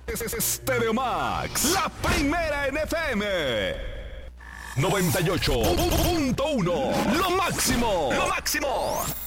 Stereo Max, la primera en FM. 98.1, lo máximo, lo máximo.